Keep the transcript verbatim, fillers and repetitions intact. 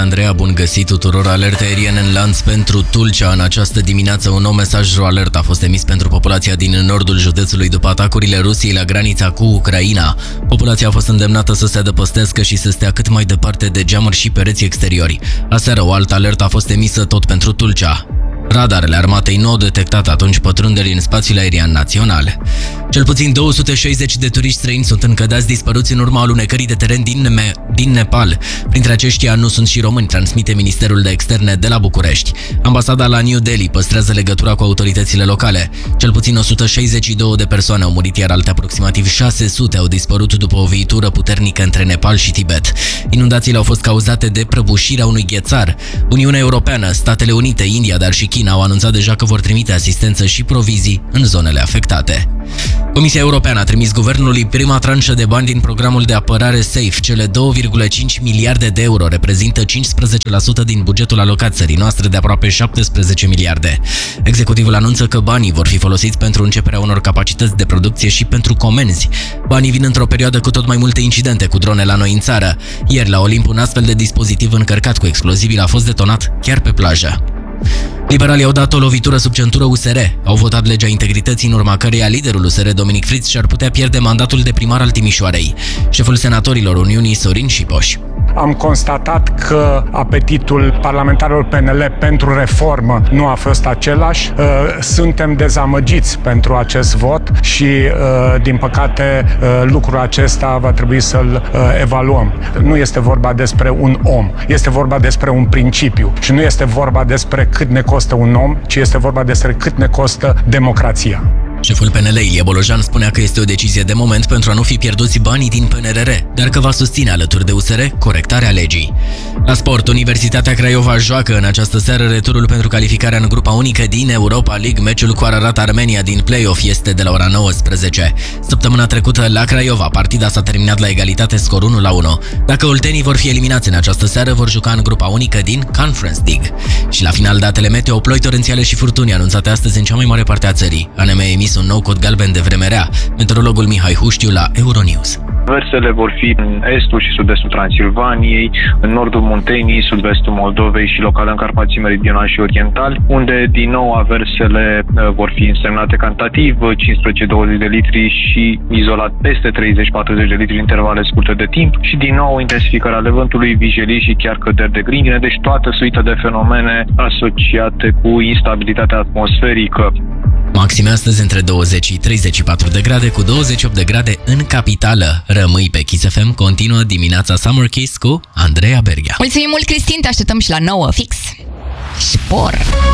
Andreea, bun găsit tuturor. Alerte aeriene în lanț pentru Tulcea. În această dimineață un nou mesaj alert a fost emis pentru populația din nordul județului după atacurile Rusiei la granița cu Ucraina. Populația a fost îndemnată să se adăpostească și să stea cât mai departe de geamuri și pereți exteriori. Aseară o altă alertă a fost emisă tot pentru Tulcea. Radarele armatei nu au detectat atunci pătrunderi în spațiul aerian național. Cel puțin două sute șaizeci de turiști străini sunt încădați dispăruți în urma alunecării de teren din, Ne- din Nepal. Printre aceștia nu sunt și români, transmite Ministerul de Externe de la București. Ambasada la New Delhi păstrează legătura cu autoritățile locale. Cel puțin o sută șaizeci și două de persoane au murit, iar alte aproximativ șase sute au dispărut după o viitură puternică între Nepal și Tibet. Inundațiile au fost cauzate de prăbușirea unui ghețar. Uniunea Europeană, Statele Unite, India, dar și China au anunțat deja că vor trimite asistență și provizii în zonele afectate. Comisia Europeană a trimis guvernului prima tranșă de bani din programul de apărare SAFE. Cele două virgulă cinci miliarde de euro reprezintă cincisprezece la sută din bugetul alocat țării noastre de aproape șaptesprezece miliarde. Executivul anunță că banii vor fi folosiți pentru începerea unor capacități de producție și pentru comenzi. Banii vin într-o perioadă cu tot mai multe incidente cu drone la noi în țară. Ieri la Olimp un astfel de dispozitiv încărcat cu explozibili a fost detonat chiar pe plajă. Liberalii au dat o lovitură sub centură U S R. Au votat legea integrității, în urma căreia liderul U S R, Dominic Fritz, și-ar putea pierde mandatul de primar al Timișoarei. Șeful senatorilor Uniunii, Sorin Șipoș. Am constatat că apetitul parlamentarilor P N L pentru reformă nu a fost același. Suntem dezamăgiți pentru acest vot și, din păcate, lucrul acesta va trebui să-l evaluăm. Nu este vorba despre un om, este vorba despre un principiu și nu este vorba despre cât ne costă un om, ci este vorba despre cât ne costă democrația. Șeful P N L, Ilie Bolojan, spunea că este o decizie de moment pentru a nu fi pierduți banii din P N R R, dar că va susține alături de U S R corectarea legii. La sport, Universitatea Craiova joacă în această seară returul pentru calificarea în grupa unică din Europa League. Meciul cu Ararat Armenia din play-off este de la ora nouăsprezece. Săptămâna trecută la Craiova, partida s-a terminat la egalitate, scor unu la unu. Dacă oltenii vor fi eliminați în această seară, vor juca în grupa unică din Conference League. Și la final, datele meteo: ploi torențiale și furtuni anunțate astăzi în cea mai mare parte a țării. A N M a emis un nou cod galben de vreme rea. Meteorologul Mihai Huștiu la Euronews. Versele vor fi în estul și sud-estul Transilvaniei, în nordul Munteniei, sud-vestul Moldovei și local în Carpații meridionali și orientali, unde din nou aversele vor fi însemnate cantitativ cincisprezece douăzeci de litri și izolat peste treizeci patruzeci de litri în intervale scurte de timp și din nou intensificarea levantului, vijelii și chiar căderi de grindine, deci toată suită de fenomene asociate cu instabilitatea atmosferică. Maxime astăzi între douăzeci și treizeci și patru de grade, cu douăzeci și opt de grade în capitală. Rămâi pe Kiss F M, continuă dimineața Summer Kiss cu Andreea Berghia. Mulțumim mult, Cristin, te așteptăm și la nouă fix. Spor!